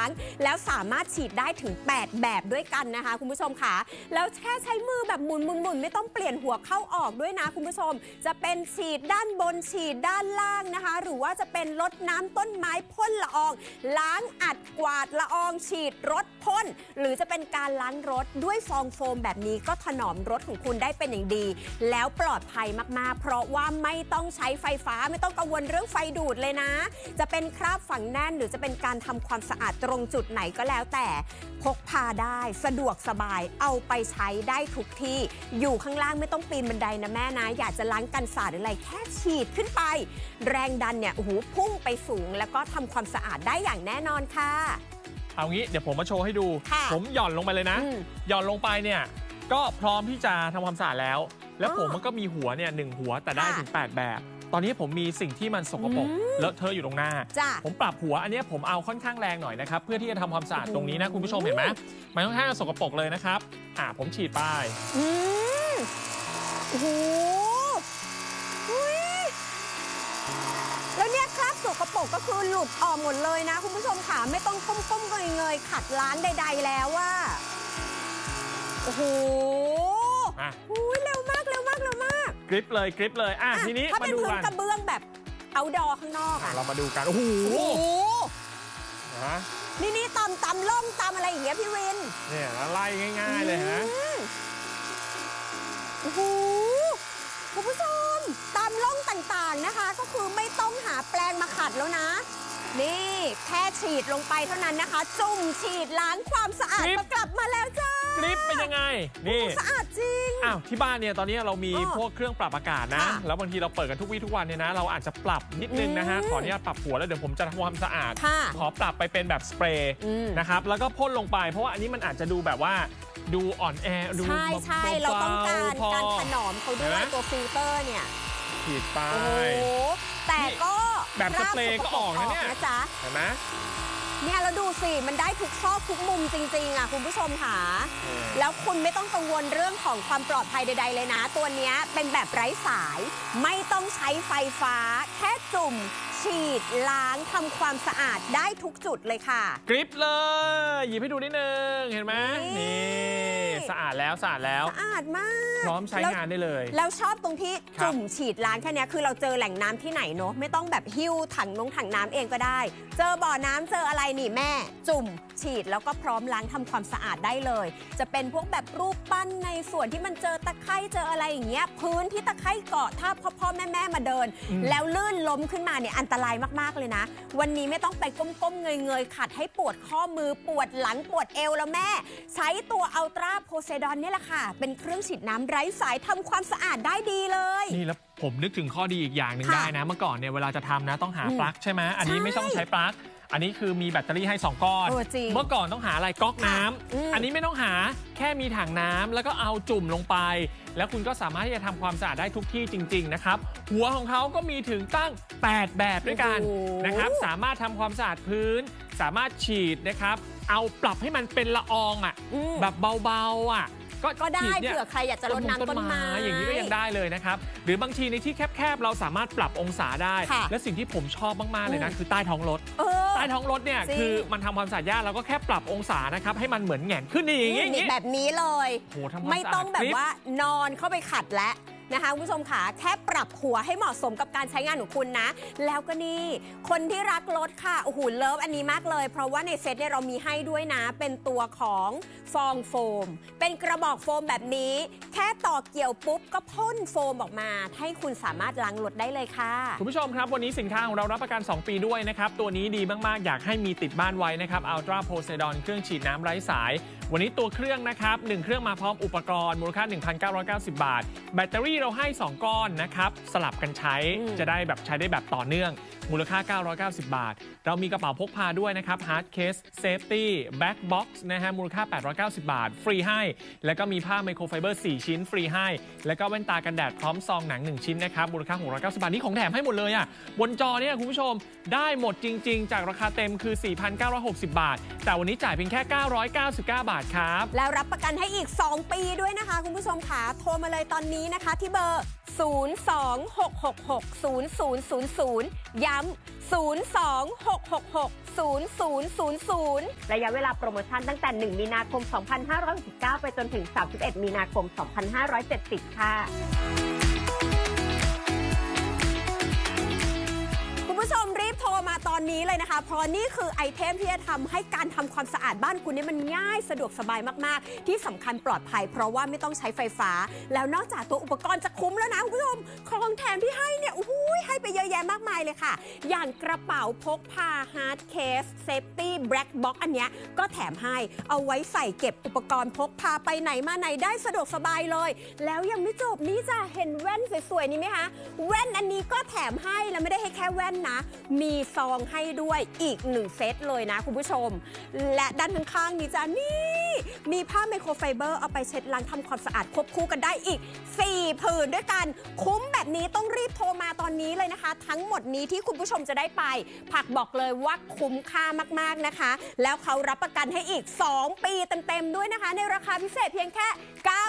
งแล้วสามารถฉีดได้ถึง8แบบด้วยกันนะคะคุณผู้ชมค่ะแล้วแค่ใช้มือแบบหมุนไม่ต้องเปลี่ยนหัวเข้าออกด้วยนะคุณผู้ชมจะเป็นฉีดด้านบนฉีดด้านล่างนะคะหรือว่าจะเป็นรดน้ำต้นไม้พ่นละอองล้างอัดกวาดละอองฉีดรถพ่นหรือจะเป็นการล้างรถด้วยฟองโฟมแบบนี้ก็ถนอมรถของคุณได้เป็นอย่างดีแล้วปลอดภัยมากๆเพราะว่าไม่ต้องใช้ไฟฟ้าไม่ต้องกังวลเรื่องไฟดูดเลยนะจะเป็นคราบฝังแน่นหรือจะเป็นการทำความสะอาดตรงจุดไหนก็แล้วแต่พกพาได้สะดวกสบายเอาไปใช้ได้ทุกที่อยู่ข้างล่างไม่ต้องปีนบันไดนะแม่นะอยากจะล้างกันสาดอะไรแค่ฉีดขึ้นไปแรงดันเนี่ยโอ้โหพุ่งไปสูงแล้วก็ทำความสะอาดได้อย่างแน่นอนค่ะเอางี้เดี๋ยวผมมาโชว์ให้ดูผมหย่อนลงไปเลยนะหย่อนลงไปเนี่ยก็พร้อมที่จะทำความสะอาดแล้วผมมันก็มีหัวเนี่ย1หัวแต่ได้ถึง8แบบตอนนี้ผมมีสิ่งที่มันสกปรกเลอะเทอะอยู่ตรงหน้าผมปรับหัวอันนี้ผมเอาค่อนข้างแรงหน่อยนะครับเพื่อที่จะทำความสะอาดตรงนี้นะคุณผู้ชมเห็นไหมมันค่อนข้างสกปรกเลยนะครับผมฉีดไปโอ้โหแล้วเนี่ยคราบสกปรกก็คือหลุดออกหมดเลยนะคุณผู้ชมค่ะไม่ต้องก้มๆเงยๆขัดล้านใดๆแล้วว่าโอ้โหเร็วมากกริปเลยทีนี้มาดูกันถ้าเป็นพื้นกระเบื้องแบบเอาดอข้างนอกเรามาดูกันโอ้โหนี่ตำล่องตำอะไรอย่างเงี้ยพี่วินเนี่ยไล่ง่ายๆเลยฮะโอ้โหคุณผู้ชมตำล่องต่างๆนะคะก็คือไม่ต้องหาแปรงมาขัดแล้วนะนี่แค่ฉีดลงไปเท่านั้นนะคะจุ่มฉีดล้างความสะอาดก็กลับมาแล้วจ้ากริปเป็นยังไงนี่สะอาดจริงที่บ้านเนี่ยตอนนี้เรามีพวกเครื่องปรับอากาศนะแล้วบางทีเราเปิดกันทุกวี่ทุกวันเนี่ยนะเราอาจจะปรับนิดนึงนะฮะขออนุญาตปรับหัวแล้วเดี๋ยวผมจะทำความสะอาดขอปรับไปเป็นแบบสเปรย์นะครับแล้วก็พ่นลงไปเพราะว่าอันนี้มันอาจจะดูแบบว่าดูอ่อนแอดูใช่เราต้องการถนอมเขาด้วยตัวฟิลเตอร์เนี่ยฉีดไปแต่ก็แบบสเปรย์ก็ออกนะเนี่ยนะจ๊ะเห็นไหมเนี่ยเราดูสิมันได้ทุกซอกทุกมุมจริงๆคุณผู้ชมค่ะแล้วคุณไม่ต้องกังวลเรื่องของความปลอดภัยใดๆเลยนะตัวนี้เป็นแบบไร้สายไม่ต้องใช้ไฟฟ้าแค่จุ่มฉีดล้างทำความสะอาดได้ทุกจุดเลยค่ะกริปเลยหยิบให้ดูนิดนึงเห็นไหมนี่สะอาดแล้วสะอาดมากพร้อมใช้งานได้เลยแล้วชอบตรงที่จุ่มฉีดล้างแค่นี้คือเราเจอแหล่งน้ำที่ไหนเนาะไม่ต้องแบบหิ้วถังน้ำเองก็ได้เจอบ่อน้ำเจออะไรนี่แม่จุ่มฉีดแล้วก็พร้อมล้างทำความสะอาดได้เลยจะเป็นพวกแบบรูปปั้นในส่วนที่มันเจอตะไคร่เจออะไรอย่างเงี้ยพื้นที่ตะไคร่เกาะถ้าพ่อแม่มาเดินแล้วลื่นล้มขึ้นมาเนี่ยอันตรายมากๆเลยนะวันนี้ไม่ต้องไปก้มๆเงยขัดให้ปวดข้อมือปวดหลังปวดเอวแล้วแม่ใช้ตัวอัลตราโพไซดอนนี่แหละค่ะเป็นเครื่องฉีดน้ำไร้สายทำความสะอาดได้ดีเลยนี่แล้วผมนึกถึงข้อดีอีกอย่างหนึ่งได้นะเมื่อก่อนเนี่ยเวลาจะทำนะต้องหาปลั๊กใช่ไหมอันนี้ไม่ต้องใช้ปลั๊กอันนี้คือมีแบตเตอรี่ให้2ก้อนเมื่อก่อนต้องหาอะไรก๊อกน้ำอันนี้ไม่ต้องหาแค่มีถังน้ำแล้วก็เอาจุ่มลงไปแล้วคุณก็สามารถที่จะทำความสะอาดได้ทุกที่จริงๆนะครับหัวของเขาก็มีถึงตั้ง8แบบด้วยกันนะครับสามารถทำความสะอาดพื้นสามารถฉีดนะครับเอาปรับให้มันเป็นละอองแบบเบาๆก็ได้เผื่อใครอยากจะรดน้ำต้นไม้อย่างนี้ก็ยังได้เลยนะครับหรือบางทีในที่แคบๆเราสามารถปรับองศาได้และสิ่งที่ผมชอบมากๆเลยนะคือใต้ท้องรถใต้ท้องรถเนี่ยคือมันทำความสะอาดยากเราก็แค่ปรับองศานะครับให้มันเหมือนแหง่นขึ้นอย่างนี้แบบนี้เลยไม่ต้องแบบว่านอนเข้าไปขัดและนะคะคุณผู้ชมค่ะแค่ปรับหัวให้เหมาะสมกับการใช้งานของคุณนะแล้วก็นี่คนที่รักรถค่ะโอ้โหเลิฟอันนี้มากเลยเพราะว่าในเซตเนี่ยเรามีให้ด้วยนะเป็นตัวของฟองโฟมเป็นกระบอกโฟมแบบนี้แค่ต่อเกี่ยวปุ๊บก็พ่นโฟมออกมาให้คุณสามารถล้างรถได้เลยค่ะคุณผู้ชมครับวันนี้สินค้าของเรารับประกัน2ปีด้วยนะครับตัวนี้ดีมากๆอยากให้มีติดบ้านไว้นะครับ Ultra Poseidon เครื่องฉีดน้ำไร้สายวันนี้ตัวเครื่องนะครับ1เครื่องมาพร้อมอุปกรณ์มูลค่า 1,990 บาทแบตเตอรี่เราให้2ก้อนนะครับสลับกันใช้จะได้แบบใช้ได้แบบต่อเนื่องมูลค่า990 บาทเรามีกระเป๋าพกพาด้วยนะครับ Hard Case Safety Back Box นะฮะมูลค่า890 บาทฟรีให้แล้วก็มีผ้าไมโครไฟเบอร์4ชิ้นฟรีให้แล้วก็แว่นตากันแดดพร้อมซองหนัง1ชิ้นนะครับมูลค่า690 บาทนี่ของแถมให้หมดเลยบนจอเนี่ยคุณผู้ชมได้หมดจริงๆจากราคาเต็มคือ 4,960 บาทแต่วันนี้จ่ายเพียงแค่999 บาทครับแล้วรับประกันให้อีก2ปีด้วยนะคะคุณผู้ชมค่ะโทรมาเลยตอนนี้นะคะที่เบอร์ 026660000 ย้ำ 026660000 ระยะเวลาโปรโมชั่นตั้งแต่ 1 มีนาคม 2569 ไปจนถึง 31 มีนาคม 2570 ค่ะ คุณผู้ชมรีบโทรมาตอนนี้เลยนะคะเพราะนี่คือไอเทมที่จะทำให้การทำความสะอาดบ้านคุณนี่มันง่ายสะดวกสบายมากๆที่สำคัญปลอดภัยเพราะว่าไม่ต้องใช้ไฟฟ้าแล้วนอกจากตัวอุปกรณ์จะคุ้มแล้วนะคุณผู้ชมของแถมที่ให้เนี่ยให้ไปเยอะแยะมากมายเลยค่ะอย่างกระเป๋าพกพา Hard Case Safety Black Box อันเนี้ยก็แถมให้เอาไว้ใส่เก็บอุปกรณ์พกพาไปไหนมาไหนได้สะดวกสบายเลยแล้วยังไม่จบนี่จะเห็นแว่นสวยๆนี่ไหมคะแว่นอันนี้ก็แถมให้แล้วไม่ได้ให้แค่แว่นนะมีซองให้ด้วยอีก1เซตเลยนะคุณผู้ชมและด้านข้างๆนี้จ้ะนี่มีผ้าไมโครไฟเบอร์เอาไปเช็ดล้างทำความสะอาดควบคู่กันได้อีก4ผืนด้วยกันคุ้มแบบนี้ต้องรีบโทรมาตอนนี้เลยนะคะทั้งหมดนี้ที่คุณผู้ชมจะได้ไปผักบอกเลยว่าคุ้มค่ามากๆนะคะแล้วเขารับประกันให้อีก2ปีเต็มๆด้วยนะคะในราคาพิเศษเพียงแค่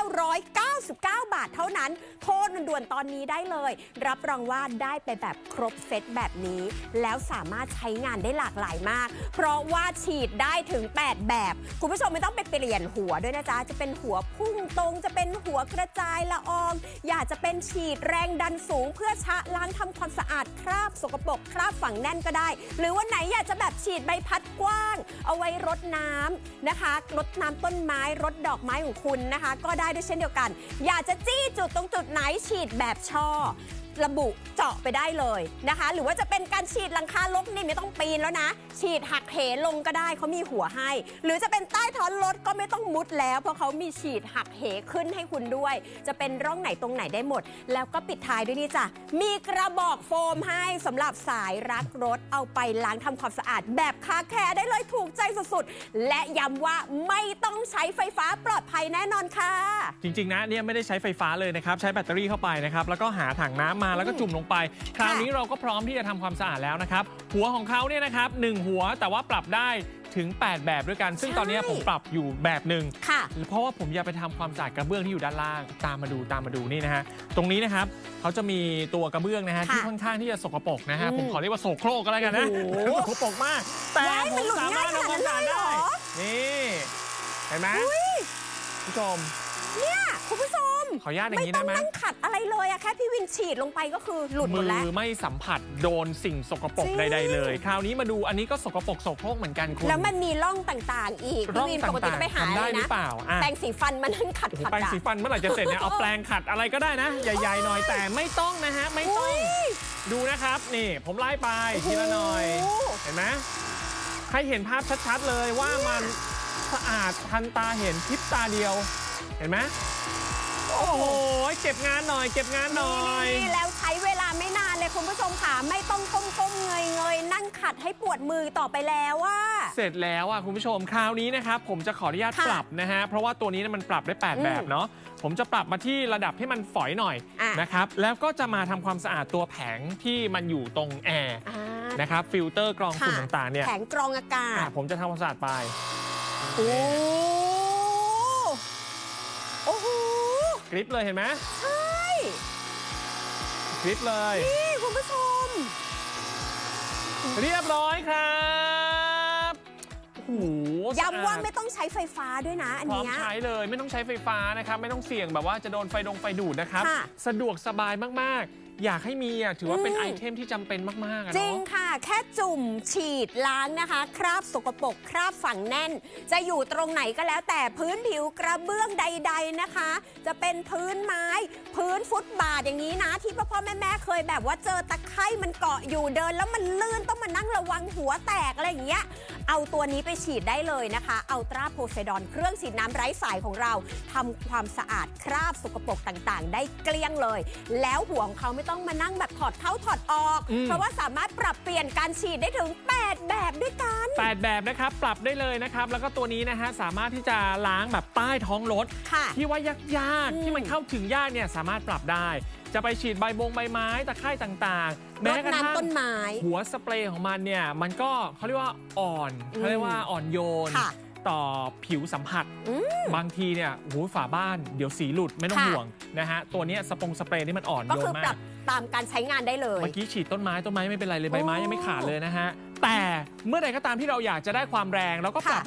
999 บาทเท่านั้นโทรด่วนๆตอนนี้ได้เลยรับรองว่าได้ไปแบบครบเซตแบบนี้แล้วสามารถใช้งานได้หลากหลายมากเพราะว่าฉีดได้ถึง8แบบคุณผู้ชมไม่ต้องไปเปลี่ยนหัวด้วยนะจ๊ะจะเป็นหัวพุ่งตรงจะเป็นหัวกระจายละอองอยากจะเป็นฉีดแรงดันสูงเพื่อชะล้างทำความสะอาดคราบสกปรกคราบฝังแน่นก็ได้หรือวันไหนอยากจะแบบฉีดใบพัดกว้างเอาไว้รดน้ำนะคะรดน้ำต้นไม้รดดอกไม้ของคุณนะคะก็ได้ด้วยเช่นเดียวกันอยากจะจี้จุดตรงจุดไหนฉีดแบบช่อระบุเจาะไปได้เลยนะคะหรือว่าจะเป็นการฉีดหลังคารถนี่ไม่ต้องปีนแล้วนะฉีดหักเหลงก็ได้เขามีหัวให้หรือจะเป็นใต้ท้องรถก็ไม่ต้องมุดแล้วเพราะเขามีฉีดหักเหขึ้นให้คุณด้วยจะเป็นร่องไหนตรงไหนได้หมดแล้วก็ปิดท้ายด้วยนี่จ้ะมีกระบอกโฟมให้สำหรับสายรักรถเอาไปล้างทำความสะอาดแบบคาแคร์ได้เลยถูกใจสุดๆและย้ำว่าไม่ต้องใช้ไฟฟ้าปลอดภัยแน่นอนค่ะจริงๆนะเนี่ยไม่ได้ใช้ไฟฟ้าเลยนะครับใช้แบตเตอรี่เข้าไปนะครับแล้วก็หาถังน้ำมาแล้วก็จุ่มลงไปคราวนี้เราก็พร้อมที่จะทำความสะอาดแล้วนะครับหัวของเขาเนี่ยนะครับ1หัวแต่ว่าปรับได้ถึง8แบบด้วยกันซึ่งตอนนี้ผมปรับอยู่แบบหนึ่งเพราะว่าผมอยากไปทำความสะอาดกระเบื้องที่อยู่ด้านล่างตามมาดูนี่นะฮะตรงนี้นะครับเขาจะมีตัวกระเบื้องนะฮะที่ค่อนข้างที่จะสกปรกนะฮะผมขอเรียกว่าโสโครกก็แล้วกันนะสกปรกมากแต่ผมสามารถทำความสะอาดได้นี่เห็นไหมผู้ชมเนี่ยคุณผู้ชมขออนุญาตอย่างนี้ได้ไหมไม่ต้องนั่งขัดอะไรเลยอะแค่พี่วินฉีดลงไปก็คือหลุดหมดแล้วมือไม่สัมผัสโดนสิ่งสกปรกใดๆเลยคราวนี้มาดูอันนี้ก็สกปรกโสโครกเหมือนกันคุณแล้วมันมีร่องต่างๆอีกพี่วินปกติจะไปหาเลยนะแปรงสีฟันมานั่งขัดแปรงสีฟันเมื่อไหร่จะเสร็จเนี่ยเอาแปรงขัดอะไรก็ได้นะใหญ่ๆหน่อยแต่ไม่ต้องนะฮะไม่ต้องดูนะครับนี่ผมไล่ไปทีละหน่อยเห็นไหมให้เห็นภาพชัดๆเลยว่ามันสะอาดทันตาเห็นพริบตาเดียวเห็นไหมโอ้โหเก็บงานหน่อยนี่แล้วใช้เวลาไม่นานเลยคุณผู้ชมค่ะไม่ต้องก้มเงยนั่งขัดให้ปวดมือต่อไปแล้วว่าเสร็จแล้วอ่ะคุณผู้ชมคราวนี้นะครับผมจะขออนุญาตปรับนะฮะเพราะว่าตัวนี้มันปรับได้8แบบเนาะผมจะปรับมาที่ระดับที่มันฝอยหน่อยนะครับแล้วก็จะมาทำความสะอาดตัวแผงที่มันอยู่ตรงแอร์นะครับฟิลเตอร์กรองฝุ่นต่างๆเนี่ยแผงกรองอากาศผมจะทำความสะอาดไปโอ้โหกริปเลยเห็นไหมใช่กริปเลยนี่คุณผู้ชมเรียบร้อยครับโอ้โหย้ำว่าไม่ต้องใช้ไฟฟ้าด้วยนะอันนี้พร้อมใช้เลยไม่ต้องใช้ไฟฟ้านะครับไม่ต้องเสี่ยงแบบว่าจะโดนไฟดูดนะครับสะดวกสบายมากๆอยากให้มีถือว่าเป็นไอเทมที่จำเป็นมากๆจริงค่ะแค่จุ่มฉีดล้างนะคะคราบสกปรกคราบฝังแน่นจะอยู่ตรงไหนก็แล้วแต่พื้นผิวกระเบื้องใดๆนะคะจะเป็นพื้นไม้พื้นฟุตบาทอย่างนี้นะที่พ่อแม่เคยแบบว่าเจอตะไคร่มันเกาะอยู่เดินแล้วมันลื่นต้องมานั่งระวังหัวแตกอะไรอย่างเงี้ยเอาตัวนี้ไปฉีดได้เลยนะคะอัลตราโพไซดอนเครื่องฉีดน้ำไร้สายของเราทำความสะอาดคราบสกปรกต่างๆได้เกลี้ยงเลยแล้วหัวของเขาไม่ต้องมานั่งแบบถอดเข้าถอดออกเพราะว่าสามารถปรับเปลี่ยนการฉีดได้ถึง8แบบด้วยกัน 8แบบนะครับปรับได้เลยนะครับแล้วก็ตัวนี้นะฮะสามารถที่จะล้างแบบใต้ท้องรถที่ว่ายากๆที่มันเข้าถึงยากเนี่ยสามารถปรับได้จะไปฉีดใบไม้ตะไคร่ต่างๆแม้กระทั่งต้นไม้หัวสเปรย์ของมันเนี่ยมันก็เขาเรียกว่าอ่อนเขาเรียกว่าอ่อนโยนต่อผิวสัมผัสบางทีเนี่ยโอ้โหฝาบ้านเดี๋ยวสีหลุดไม่ต้องห่วงนะฮะตัวนี้สเปรย์นี่มันอ่อนก็โยคือน ปมารักบตามการใช้งานได้เลยเมื่อกี้ฉีดต้นไม้ไม่เป็นไรเลยใบไม้โอ้ยังไม่ขาดเลยนะฮะแต่เมื่อใดก็ตามที่เราอยากจะได้ความแรงเราก็ปรับ